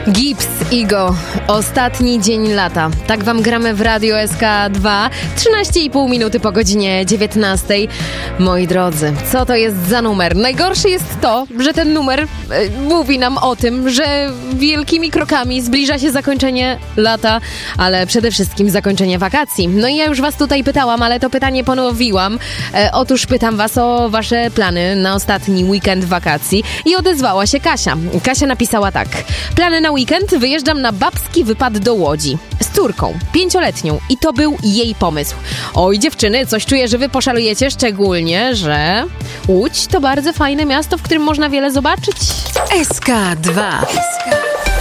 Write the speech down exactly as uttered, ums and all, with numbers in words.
Gips, Igo, ostatni dzień lata. Tak wam gramy w Radio S K dwa, trzynaście i pół minuty po godzinie dziewiętnastej. Moi drodzy, co to jest za numer? Najgorsze jest to, że ten numer e, mówi nam o tym, że wielkimi krokami zbliża się zakończenie lata, ale przede wszystkim zakończenie wakacji. No i ja już was tutaj pytałam, ale to pytanie ponowiłam. E, otóż pytam was o wasze plany na ostatni weekend wakacji i odezwała się Kasia. Kasia napisała tak. Plany na weekend, wyjeżdżam na babski wypad do Łodzi. Z córką, pięcioletnią i to był jej pomysł. Oj dziewczyny, coś czuję, że wy poszalujecie, szczególnie, że Łódź to bardzo fajne miasto, w którym można wiele zobaczyć. S K dwa.